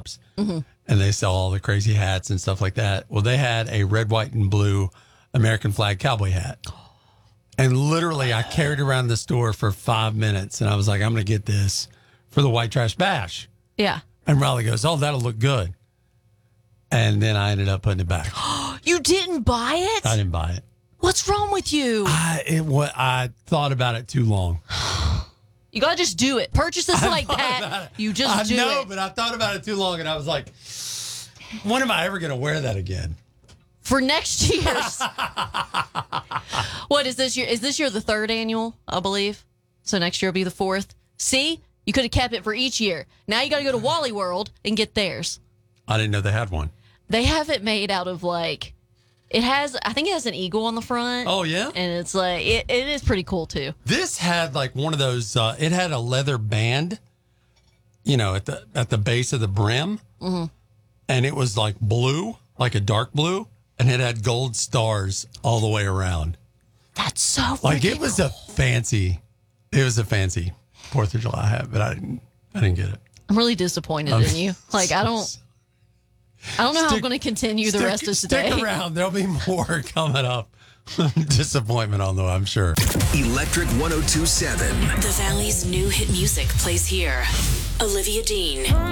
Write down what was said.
shops, and they sell all the crazy hats and stuff like that. Well, they had a red, white, and blue American flag cowboy hat. And literally, I carried around the store for 5 minutes, and I was like, I'm going to get this for the White Trash Bash. Yeah. And Riley goes, oh, that'll look good. And then I ended up putting it back. You didn't buy it? I didn't buy it. What's wrong with you? I thought about it too long. You got to just do it. Purchases like that, you just do it. I know, but I thought about it too long, and I was like, when am I ever going to wear that again? For next year's. What is this year? Is this year the third annual, I believe? So next year will be the fourth. See? You could have kept it for each year. Now you got to go to Wally World and get theirs. I didn't know they had one. They have it made out of I think it has an eagle on the front. Oh, yeah? And it's like, it is pretty cool too. This had like one of those, it had a leather band, at the base of the brim. Mm-hmm. And it was like blue, like a dark blue. And it had gold stars all the way around. That's so like it was cool. a fancy 4th of July hat, but I didn't get it. I'm really disappointed in you. Like I don't know how I'm going to continue the rest of today. Stick around. There'll be more coming up. Disappointment on though, I'm sure. Electric 102.7. The Valley's new hit music plays here. Olivia Dean.